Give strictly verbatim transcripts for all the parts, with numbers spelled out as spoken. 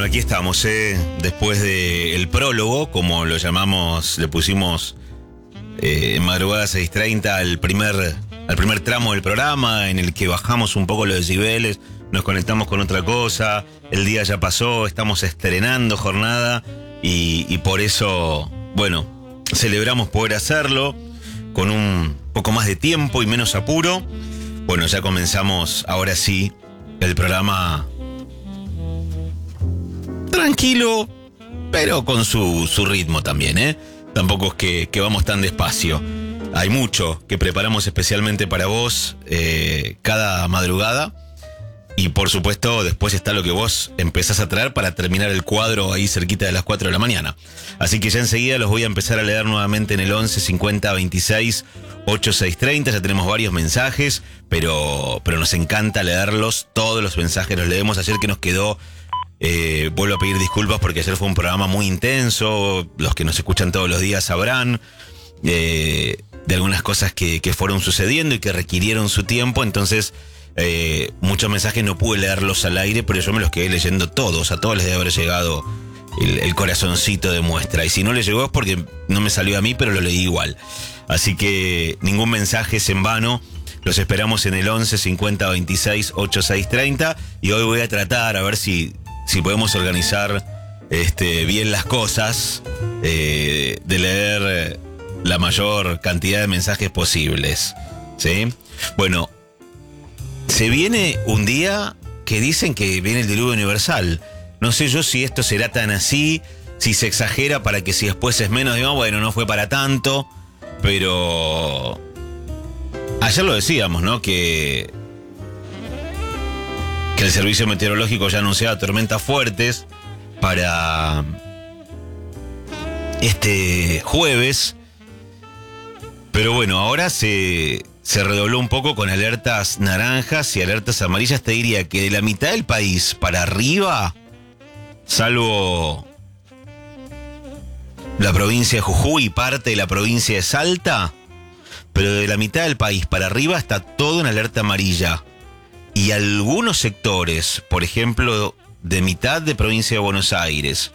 Bueno, aquí estamos, ¿eh? Después del prólogo, como lo llamamos, le pusimos eh, en madrugada seis treinta al primer, al primer tramo del programa, en el que bajamos un poco los decibeles, nos conectamos con otra cosa, el día ya pasó, estamos estrenando jornada y, y por eso, bueno, celebramos poder hacerlo con un poco más de tiempo y menos apuro. Bueno, ya comenzamos ahora sí el programa tranquilo, pero con su, su ritmo también, ¿eh? Tampoco es que, que vamos tan despacio. Hay mucho que preparamos especialmente para vos eh, cada madrugada. Y por supuesto, después está lo que vos empezás a traer para terminar el cuadro ahí cerquita de las cuatro de la mañana. Así que ya enseguida los voy a empezar a leer nuevamente en el once cincuenta veintiséis ochenta y seis treinta. Ya tenemos varios mensajes, pero, pero nos encanta leerlos. Todos los mensajes los leemos. Ayer que nos quedó... Eh, vuelvo a pedir disculpas porque ayer fue un programa muy intenso. Los que nos escuchan todos los días sabrán eh, de algunas cosas que, que fueron sucediendo y que requirieron su tiempo. Entonces eh, muchos mensajes no pude leerlos al aire, pero yo me los quedé leyendo todos. A todos les debe haber llegado el, el corazoncito de muestra, y si no les llegó es porque no me salió a mí, pero lo leí igual. Así que ningún mensaje es en vano. Los esperamos en el once cincuenta veintiséis ochenta y seis treinta. Y hoy voy a tratar a ver si Si podemos organizar este, bien las cosas, eh, de leer eh, la mayor cantidad de mensajes posibles, ¿sí? Bueno, se viene un día que dicen que viene el diluvio universal. No sé yo si esto será tan así, si se exagera para que si después es menos, digamos, bueno, no fue para tanto, pero ayer lo decíamos, ¿no? Que... que el servicio meteorológico ya anunciaba tormentas fuertes para este jueves. Pero bueno, ahora se, se redobló un poco con alertas naranjas y alertas amarillas. Te diría que de la mitad del país para arriba, salvo la provincia de Jujuy y parte de la provincia de Salta, pero de la mitad del país para arriba está todo en alerta amarilla. Y algunos sectores, por ejemplo, de mitad de provincia de Buenos Aires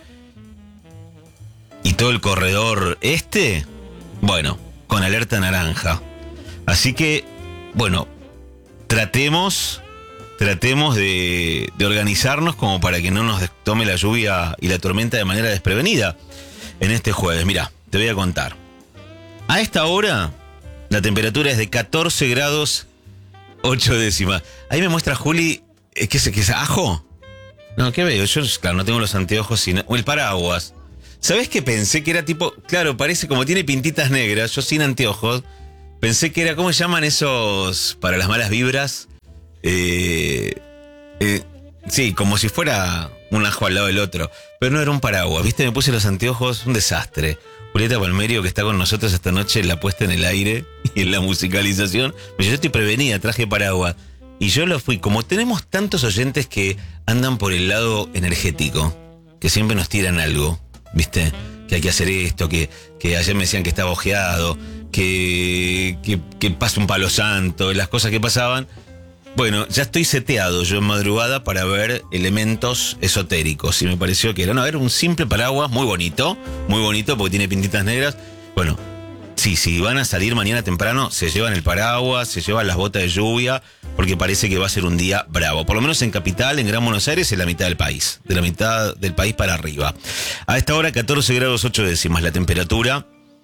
y todo el corredor este, bueno, con alerta naranja. Así que, bueno, tratemos, tratemos de, de organizarnos como para que no nos tome la lluvia y la tormenta de manera desprevenida en este jueves. Mirá, te voy a contar. A esta hora, la temperatura es de catorce grados ocho décimas. Ahí me muestra Juli, ¿qué es, qué es ajo? No, ¿qué veo? Yo, claro, no tengo los anteojos sin... o el paraguas. ¿Sabés qué pensé? Que era tipo... Claro, parece como tiene pintitas negras, yo sin anteojos. Pensé que era... ¿Cómo se llaman esos para las malas vibras? Eh, eh, sí, como si fuera un ajo al lado del otro. Pero no era un paraguas, ¿viste? Me puse los anteojos, un desastre. Julieta Palmerio, que está con nosotros esta noche en la puesta en el aire y en la musicalización, me dijo, yo estoy prevenida, traje paraguas. Y yo lo fui. Como tenemos tantos oyentes que andan por el lado energético, que siempre nos tiran algo, ¿viste? Que hay que hacer esto, que, que ayer me decían que estaba ojeado, que, que, que pasa un palo santo, las cosas que pasaban. Bueno, ya estoy seteado yo en madrugada para ver elementos esotéricos. Y me pareció que era, no, era un simple paraguas muy bonito, muy bonito porque tiene pintitas negras. Bueno, sí, si van a salir mañana temprano, se llevan el paraguas, se llevan las botas de lluvia, porque parece que va a ser un día bravo. Por lo menos en Capital, en Gran Buenos Aires, en la mitad del país. De la mitad del país para arriba. A esta hora, catorce grados ocho décimas la temperatura.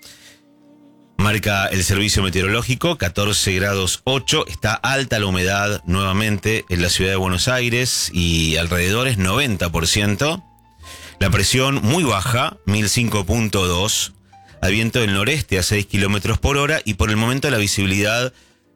Marca el servicio meteorológico, catorce grados ocho, está alta la humedad nuevamente en la ciudad de Buenos Aires y alrededores noventa por ciento. La presión muy baja, mil cinco punto dos, al viento del noreste a seis kilómetros por hora y por el momento la visibilidad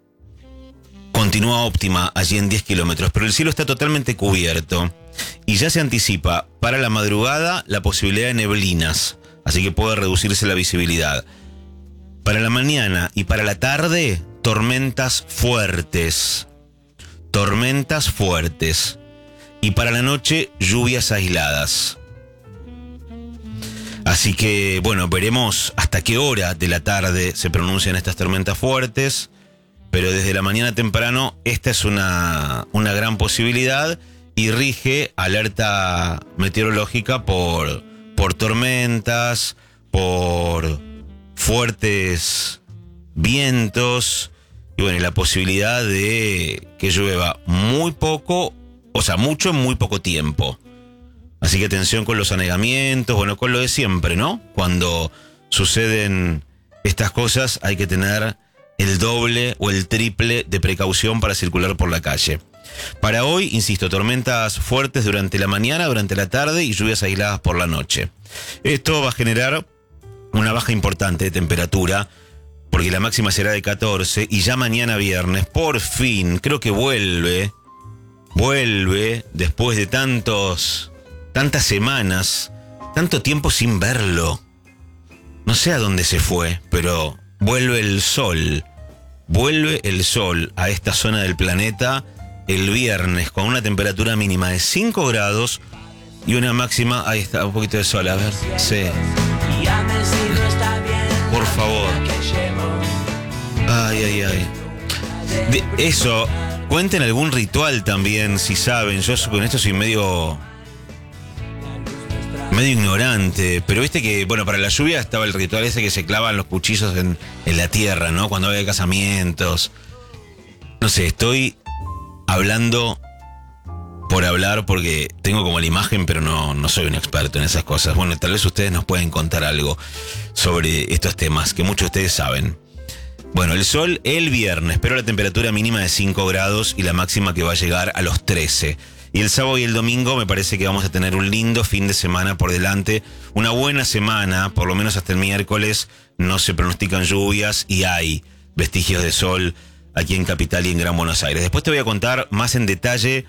continúa óptima allí en diez kilómetros, pero el cielo está totalmente cubierto y ya se anticipa para la madrugada la posibilidad de neblinas, así que puede reducirse la visibilidad. Para la mañana y para la tarde, tormentas fuertes. Tormentas fuertes. Y para la noche, lluvias aisladas. Así que, bueno, veremos hasta qué hora de la tarde se pronuncian estas tormentas fuertes. Pero desde la mañana temprano, esta es una, una gran posibilidad. y rige alerta meteorológica por, por tormentas, por fuertes vientos y bueno, y la posibilidad de que llueva muy poco, o sea, mucho en muy poco tiempo. Así que atención con los anegamientos, bueno, con lo de siempre, ¿no? Cuando suceden estas cosas hay que tener el doble o el triple de precaución para circular por la calle. Para hoy, insisto, tormentas fuertes durante la mañana, durante la tarde y lluvias aisladas por la noche. Esto va a generar una baja importante de temperatura, porque la máxima será de catorce y ya mañana viernes, por fin, creo que vuelve, vuelve después de tantos... tantas semanas, tanto tiempo sin verlo. No sé a dónde se fue, pero vuelve el sol. Vuelve el sol a esta zona del planeta el viernes con una temperatura mínima de cinco grados y una máxima... Ahí está, un poquito de sol, a ver. Sí. Por favor. Ay, ay, ay. De eso, cuenten algún ritual también, si saben. Yo con esto soy medio... medio ignorante, pero viste que, bueno, para la lluvia estaba el ritual ese que se clavan los cuchillos en, en la tierra, ¿no? Cuando había casamientos. No sé, estoy hablando por hablar porque tengo como la imagen, pero no, no soy un experto en esas cosas. Bueno, tal vez ustedes nos pueden contar algo sobre estos temas, que muchos de ustedes saben. Bueno, el sol el viernes, pero la temperatura mínima de cinco grados y la máxima que va a llegar a los trece. Y el sábado y el domingo me parece que vamos a tener un lindo fin de semana por delante. Una buena semana, por lo menos hasta el miércoles. No se pronostican lluvias y hay vestigios de sol aquí en Capital y en Gran Buenos Aires. Después te voy a contar más en detalle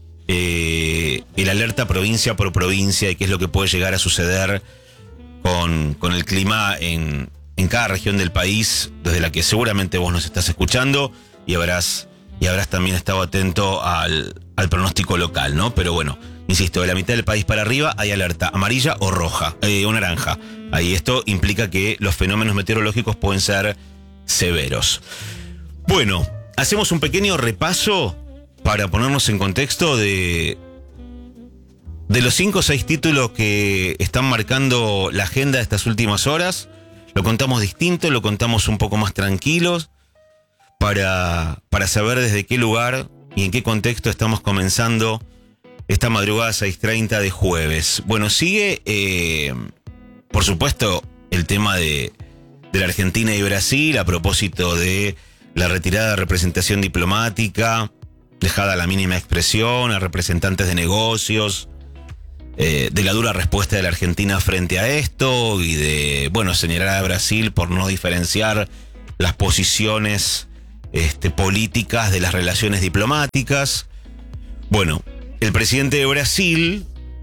eh, el alerta provincia por provincia y qué es lo que puede llegar a suceder con, con el clima en, en cada región del país, desde la que seguramente vos nos estás escuchando y habrás... Y habrás también estado atento al, al pronóstico local, ¿no? Pero bueno, insisto, de la mitad del país para arriba hay alerta amarilla o roja, eh, o naranja. Ahí esto implica que los fenómenos meteorológicos pueden ser severos. Bueno, hacemos un pequeño repaso para ponernos en contexto de, de los cinco o seis títulos que están marcando la agenda de estas últimas horas. Lo contamos distinto, lo contamos un poco más tranquilos. Para, para saber desde qué lugar y en qué contexto estamos comenzando esta madrugada seis treinta de jueves. Bueno, sigue, eh, por supuesto, el tema de, de la Argentina y Brasil a propósito de la retirada de representación diplomática, dejada a la mínima expresión, a representantes de negocios, eh, de la dura respuesta de la Argentina frente a esto y de, bueno, señalar a Brasil por no diferenciar las posiciones Este, políticas de las relaciones diplomáticas. Bueno, el presidente de Brasil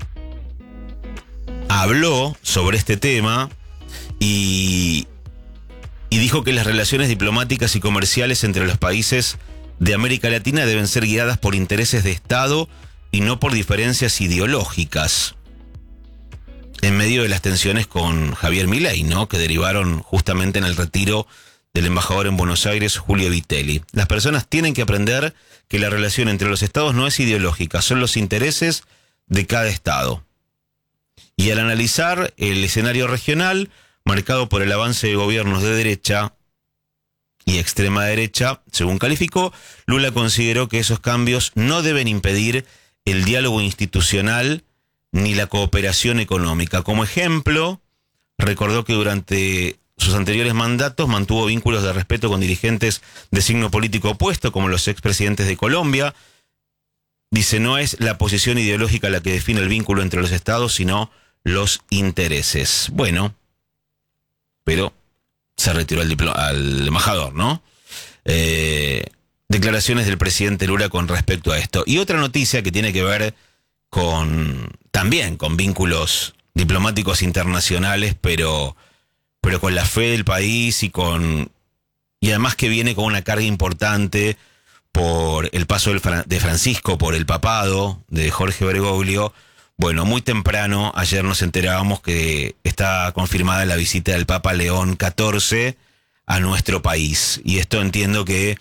habló sobre este tema y, y dijo que las relaciones diplomáticas y comerciales entre los países de América Latina deben ser guiadas por intereses de Estado y no por diferencias ideológicas. En medio de las tensiones con Javier Milei, ¿no? Que derivaron justamente en el retiro del embajador en Buenos Aires, Julio Vittelli. Las personas tienen que aprender que la relación entre los estados no es ideológica, son los intereses de cada estado. Y al analizar el escenario regional, marcado por el avance de gobiernos de derecha y extrema derecha, según calificó, Lula consideró que esos cambios no deben impedir el diálogo institucional ni la cooperación económica. Como ejemplo, recordó que durante sus anteriores mandatos mantuvo vínculos de respeto con dirigentes de signo político opuesto, como los expresidentes de Colombia. Dice, no es la posición ideológica la que define el vínculo entre los estados, sino los intereses. Bueno, pero se retiró al, diplo- al embajador, ¿no? Eh, declaraciones del presidente Lula con respecto a esto. Y otra noticia que tiene que ver con, también con vínculos diplomáticos internacionales, pero... pero con la fe del país y con y además que viene con una carga importante por el paso del Fra- de Francisco por el papado de Jorge Bergoglio. Bueno, muy temprano ayer nos enterábamos que está confirmada la visita del Papa León catorce a nuestro país y esto entiendo que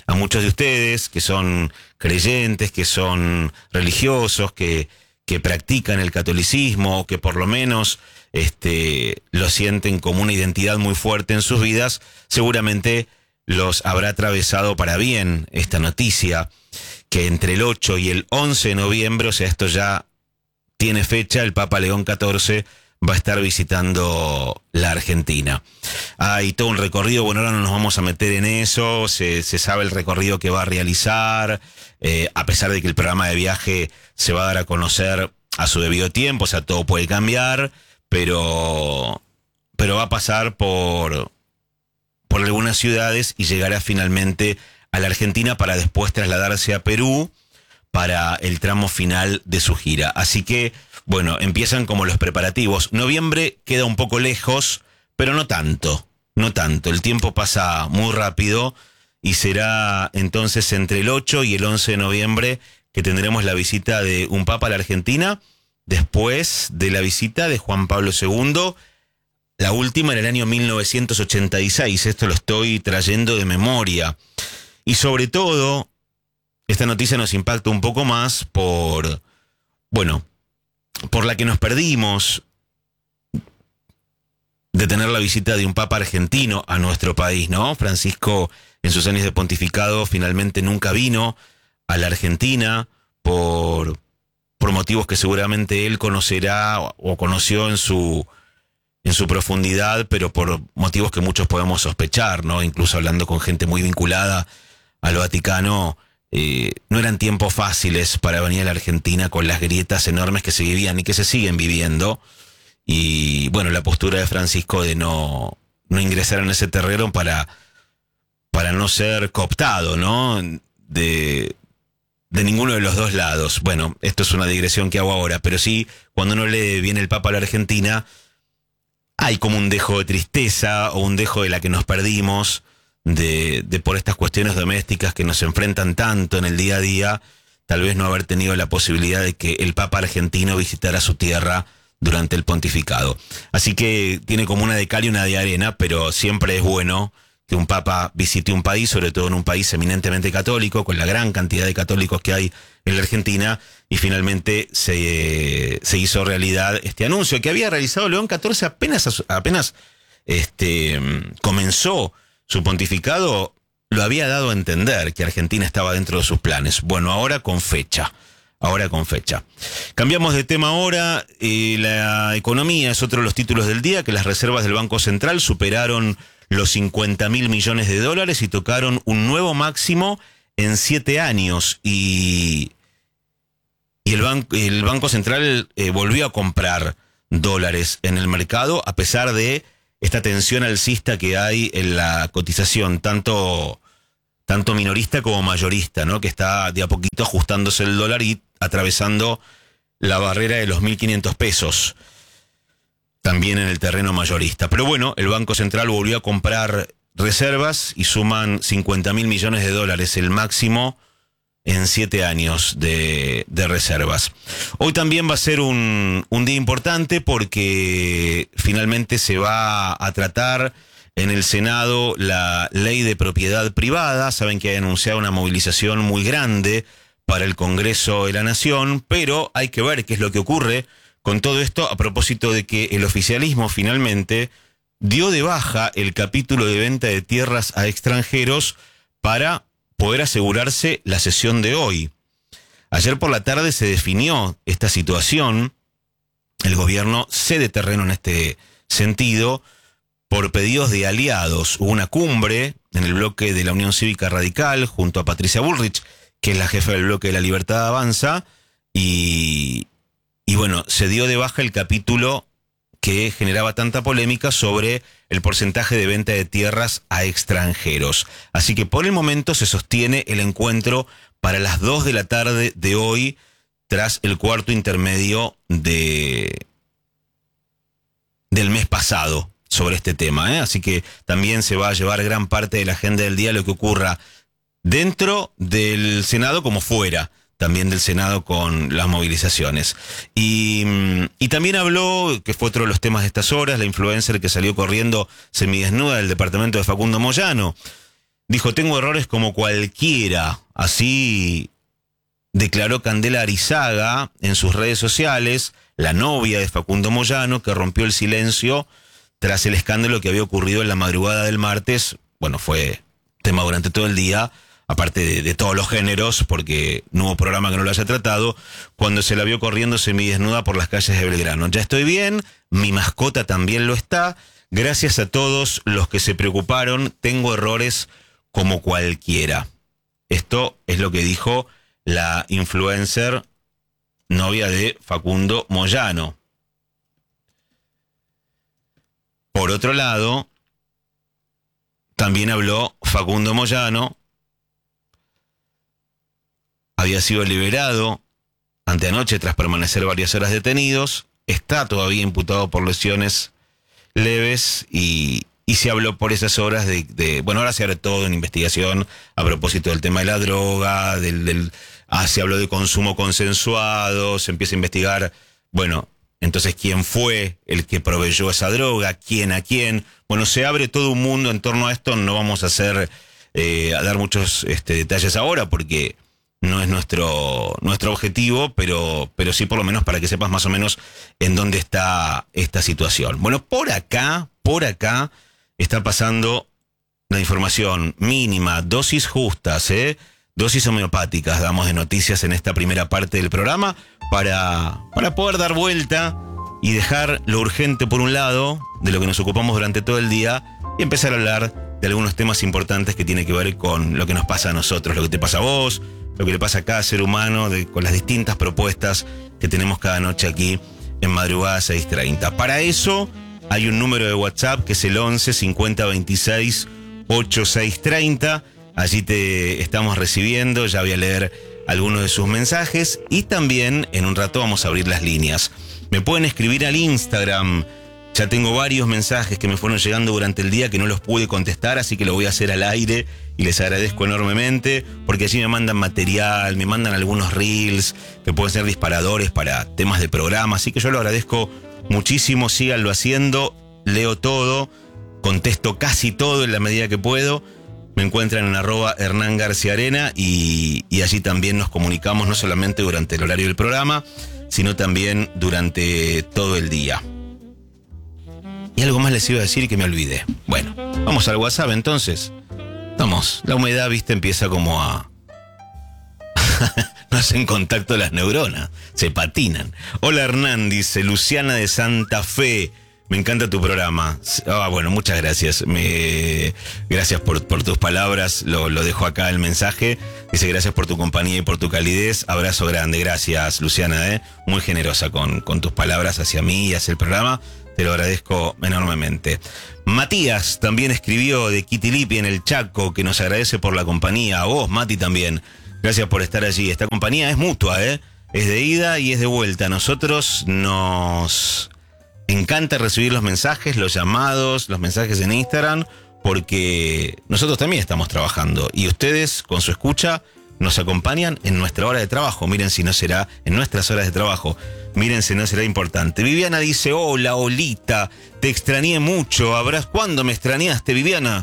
a muchos de ustedes que son creyentes, que son religiosos, que, que practican el catolicismo, o que por lo menos este, lo sienten como una identidad muy fuerte en sus vidas, seguramente los habrá atravesado para bien esta noticia, que entre el ocho y el once de noviembre, o sea, esto ya tiene fecha, el Papa León catorce va a estar visitando la Argentina. Hay todo un recorrido, bueno, ahora no nos vamos a meter en eso, se, se sabe el recorrido que va a realizar, eh, a pesar de que el programa de viaje se va a dar a conocer a su debido tiempo, o sea, todo puede cambiar, pero, pero va a pasar por, por algunas ciudades y llegará finalmente a la Argentina para después trasladarse a Perú para el tramo final de su gira. Así que, bueno, empiezan como los preparativos. Noviembre queda un poco lejos, pero no tanto, no tanto. El tiempo pasa muy rápido y será entonces entre el ocho y el once de noviembre que tendremos la visita de un papa a la Argentina, después de la visita de Juan Pablo segundo, la última en el año mil novecientos ochenta y seis. Esto lo estoy trayendo de memoria. Y sobre todo, esta noticia nos impacta un poco más por, bueno, por la que nos perdimos de tener la visita de un papa argentino a nuestro país, ¿no? Francisco, en sus años de pontificado, finalmente nunca vino a la Argentina por, por motivos que seguramente él conocerá o, o conoció en su, en su profundidad, pero por motivos que muchos podemos sospechar, ¿no? Incluso hablando con gente muy vinculada al Vaticano, Eh, no eran tiempos fáciles para venir a la Argentina con las grietas enormes que se vivían y que se siguen viviendo. Y bueno, la postura de Francisco de no, no ingresar en ese terreno para, para no ser cooptado, ¿no? De, de ninguno de los dos lados. Bueno, esto es una digresión que hago ahora, pero sí, cuando uno lee viene el Papa a la Argentina, hay como un dejo de tristeza o un dejo de la que nos perdimos. De, de por estas cuestiones domésticas que nos enfrentan tanto en el día a día, tal vez no haber tenido la posibilidad de que el Papa argentino visitara su tierra durante el pontificado. Así que tiene como una de cal y una de arena, pero siempre es bueno que un Papa visite un país, sobre todo en un país eminentemente católico, con la gran cantidad de católicos que hay en la Argentina, y finalmente se, se hizo realidad este anuncio que había realizado León catorce apenas, apenas este, comenzó su pontificado, lo había dado a entender que Argentina estaba dentro de sus planes. Bueno, ahora con fecha, ahora con fecha. Cambiamos de tema ahora, eh, la economía es otro de los títulos del día, que las reservas del Banco Central superaron los cincuenta mil millones de dólares y tocaron un nuevo máximo en siete años. Y, y el, ban el Banco Central eh, volvió a comprar dólares en el mercado, a pesar de esta tensión alcista que hay en la cotización, tanto, tanto minorista como mayorista, ¿no? Que está de a poquito ajustándose el dólar y atravesando la barrera de los mil quinientos pesos, también en el terreno mayorista. Pero bueno, el Banco Central volvió a comprar reservas y suman cincuenta mil millones de dólares, el máximo en siete años de, de reservas. Hoy también va a ser un, un día importante porque finalmente se va a tratar en el Senado la ley de propiedad privada. Saben que hay anunciado una movilización muy grande para el Congreso de la Nación, pero hay que ver qué es lo que ocurre con todo esto a propósito de que el oficialismo finalmente dio de baja el capítulo de venta de tierras a extranjeros para poder asegurarse la sesión de hoy. Ayer por la tarde se definió esta situación. El gobierno cede terreno en este sentido por pedidos de aliados. Hubo una cumbre en el bloque de la Unión Cívica Radical junto a Patricia Bullrich, que es la jefa del bloque de la Libertad Avanza, y, y bueno, se dio de baja el capítulo que generaba tanta polémica sobre el porcentaje de venta de tierras a extranjeros. Así que por el momento se sostiene el encuentro para las dos de la tarde de hoy, tras el cuarto intermedio de del mes pasado sobre este tema, ¿eh? Así que también se va a llevar gran parte de la agenda del día lo que ocurra dentro del Senado como fuera también del Senado con las movilizaciones. Y, y también habló, que fue otro de los temas de estas horas, la influencer que salió corriendo semidesnuda del departamento de Facundo Moyano. Dijo, tengo errores como cualquiera. Así declaró Candela Arizaga en sus redes sociales, la novia de Facundo Moyano, que rompió el silencio tras el escándalo que había ocurrido en la madrugada del martes. Bueno, fue tema durante todo el día, aparte de, de todos los géneros, porque no hubo programa que no lo haya tratado, cuando se la vio corriendo semidesnuda por las calles de Belgrano. Ya estoy bien, mi mascota también lo está. Gracias a todos los que se preocuparon, tengo errores como cualquiera. Esto es lo que dijo la influencer novia de Facundo Moyano. Por otro lado, también habló Facundo Moyano. Había sido liberado anteanoche tras permanecer varias horas detenidos. Está todavía imputado por lesiones leves y, y se habló por esas horas de, de... Bueno, ahora se abre todo en investigación a propósito del tema de la droga, del... del ah, se habló de consumo consensuado, se empieza a investigar, bueno, entonces quién fue el que proveyó esa droga, quién a quién. Bueno, se abre todo un mundo en torno a esto, no vamos a hacer, eh, a dar muchos este, detalles ahora porque no es nuestro, nuestro objetivo, pero, pero sí por lo menos para que sepas más o menos en dónde está esta situación. Bueno, por acá, por acá está pasando la información mínima, dosis justas, ¿eh? Dosis homeopáticas, damos de noticias en esta primera parte del programa para, para poder dar vuelta y dejar lo urgente por un lado, de lo que nos ocupamos durante todo el día, y empezar a hablar de algunos temas importantes que tienen que ver con lo que nos pasa a nosotros, lo que te pasa a vos, lo que le pasa a cada ser humano, de, con las distintas propuestas que tenemos cada noche aquí en Madrugada seis treinta. Para eso hay un número de WhatsApp que es el once cincuenta veintiséis ochenta y seis treinta. Allí te estamos recibiendo, ya voy a leer algunos de sus mensajes y también en un rato vamos a abrir las líneas. Me pueden escribir al Instagram, ya tengo varios mensajes que me fueron llegando durante el día que no los pude contestar, así que lo voy a hacer al aire y les agradezco enormemente porque allí me mandan material, me mandan algunos reels que pueden ser disparadores para temas de programa, así que yo lo agradezco muchísimo, síganlo haciendo, leo todo, contesto casi todo en la medida que puedo. Me encuentran en arroba Hernán García Arena y, y allí también nos comunicamos no solamente durante el horario del programa, sino también durante todo el día. Y algo más les iba a decir y que me olvidé. Bueno, vamos al WhatsApp entonces. Vamos, la humedad, viste, empieza como a... no hacen contacto las neuronas, se patinan. Hola Hernán, dice Luciana de Santa Fe. Me encanta tu programa. Ah, bueno, muchas gracias. Me, gracias por, por tus palabras. Lo, lo dejo acá el mensaje. Dice, gracias por tu compañía y por tu calidez. Abrazo grande. Gracias, Luciana, ¿eh? Muy generosa con, con tus palabras hacia mí y hacia el programa. Te lo agradezco enormemente. Matías también escribió de Quitilipi en el Chaco, que nos agradece por la compañía. A vos, Mati, también. Gracias por estar allí. Esta compañía es mutua, ¿eh? Es de ida y es de vuelta. Nosotros nos... encanta recibir los mensajes, los llamados, los mensajes en Instagram, porque nosotros también estamos trabajando y ustedes con su escucha nos acompañan en nuestra hora de trabajo. Miren si no será en nuestras horas de trabajo, miren si no será importante. Viviana dice, hola, Olita, te extrañé mucho. ¿Habrás cuándo me extrañaste, Viviana?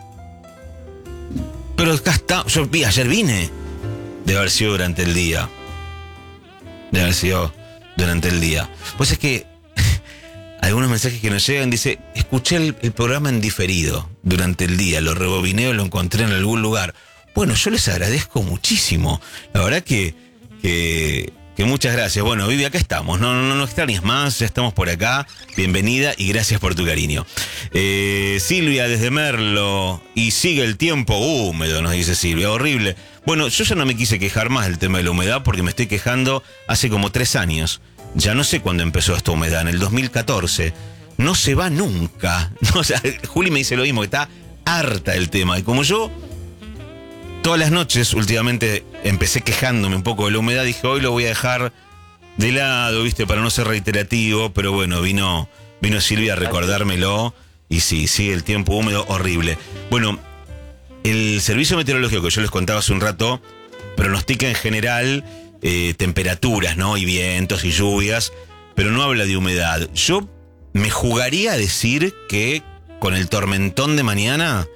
Pero acá está, yo vi, ayer vine. Debe haber sido durante el día. Debe haber sido durante el día. Pues es que algunos mensajes que nos llegan, dice, escuché el, el programa en diferido durante el día, lo rebobineo, lo encontré en algún lugar. Bueno, yo les agradezco muchísimo. La verdad que, que, que muchas gracias. Bueno, Vivi, acá estamos. No, no, no, no extrañes más, ya estamos por acá. Bienvenida y gracias por tu cariño. Eh, Silvia desde Merlo. Y sigue el tiempo húmedo, nos dice Silvia. Horrible. Bueno, yo ya no me quise quejar más del tema de la humedad porque me estoy quejando hace como tres años. Ya no sé cuándo empezó esta humedad, en el dos mil catorce. No se va nunca. No, o sea, Juli me dice lo mismo, que está harta del tema. Y como yo, todas las noches últimamente empecé quejándome un poco de la humedad, dije, hoy lo voy a dejar de lado, viste, para no ser reiterativo. Pero bueno, vino, vino Silvia a recordármelo. Y sí, sí, el tiempo húmedo, horrible. Bueno, el servicio meteorológico que yo les contaba hace un rato pronostica en general... Eh, temperaturas, ¿no? Y vientos y lluvias, pero no habla de humedad. Yo me jugaría a decir que con el tormentón de mañana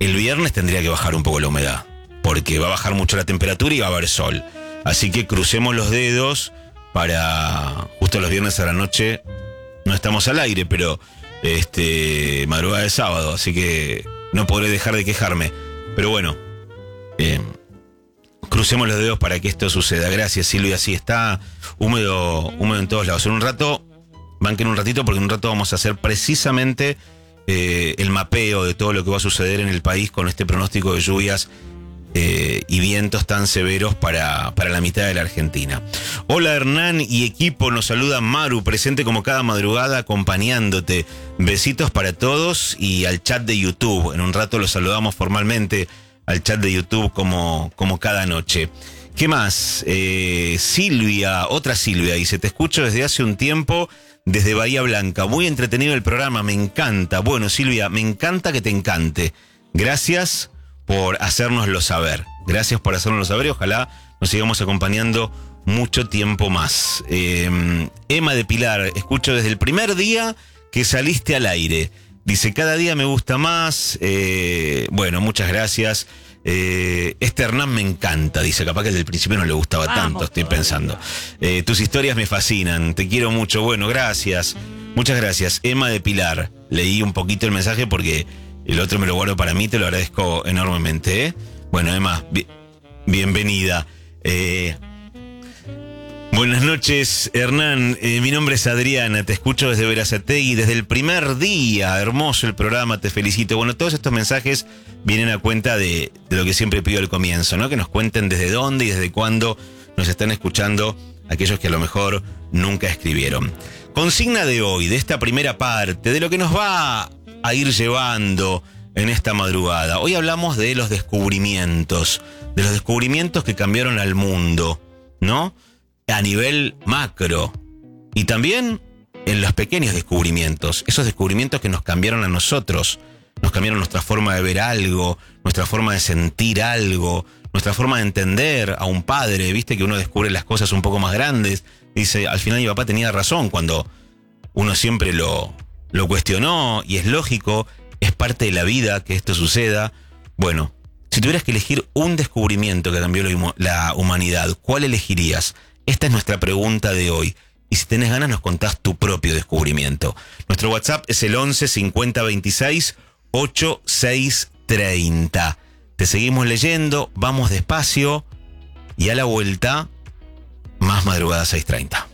el viernes tendría que bajar un poco la humedad, porque va a bajar mucho la temperatura y va a haber sol. Así que crucemos los dedos para justo los viernes a la noche. No estamos al aire, pero este madrugada de sábado, así que no podré dejar de quejarme. Pero bueno, eh, crucemos los dedos para que esto suceda. Gracias, Silvia. Sí, está húmedo, húmedo en todos lados. En un rato, banquen un ratito, porque en un rato vamos a hacer precisamente eh, el mapeo de todo lo que va a suceder en el país con este pronóstico de lluvias Eh, y vientos tan severos para, para la mitad de la Argentina. Hola Hernán y equipo, nos saluda Maru, presente como cada madrugada acompañándote. Besitos para todos y al chat de YouTube. En un rato los saludamos formalmente al chat de YouTube como, como cada noche. ¿Qué más? Eh, Silvia, otra Silvia, dice, te escucho desde hace un tiempo desde Bahía Blanca. Muy entretenido el programa, me encanta. Bueno, Silvia, me encanta que te encante. Gracias por hacérnoslo saber. Gracias por hacérnoslo saber y ojalá nos sigamos acompañando mucho tiempo más. Eh, Emma de Pilar, escucho desde el primer día que saliste al aire. Dice, cada día me gusta más. Eh, bueno, muchas gracias. Eh, este Hernán me encanta. Dice, capaz que desde el principio no le gustaba Vamos tanto, estoy todavía. pensando. Eh, tus historias me fascinan, te quiero mucho. Bueno, gracias. Muchas gracias. Emma de Pilar. Leí un poquito el mensaje porque el otro me lo guardo para mí, te lo agradezco enormemente, ¿eh? Bueno, Emma, bi- bienvenida. Eh, buenas noches, Hernán. Eh, mi nombre es Adriana, te escucho desde Berazategui desde el primer día. Hermoso el programa, te felicito. Bueno, todos estos mensajes vienen a cuenta de, de lo que siempre pido al comienzo, ¿no? Que nos cuenten desde dónde y desde cuándo nos están escuchando aquellos que a lo mejor nunca escribieron. Consigna de hoy, de esta primera parte, de lo que nos va a ir llevando en esta madrugada. Hoy hablamos de los descubrimientos, de los descubrimientos que cambiaron al mundo, ¿no? A nivel macro. Y también en los pequeños descubrimientos, esos descubrimientos que nos cambiaron a nosotros, nos cambiaron nuestra forma de ver algo, nuestra forma de sentir algo, nuestra forma de entender a un padre. Viste que uno descubre las cosas un poco más grandes. Dice, al final mi papá tenía razón cuando uno siempre lo... Lo cuestionó y es lógico, es parte de la vida que esto suceda. Bueno, si tuvieras que elegir un descubrimiento que cambió la humanidad, ¿cuál elegirías? Esta es nuestra pregunta de hoy. Y si tenés ganas nos contás tu propio descubrimiento. Nuestro WhatsApp es el once cincuenta veintiséis ochenta y seis treinta. Te seguimos leyendo, vamos despacio y a la vuelta, más madrugada seis treinta.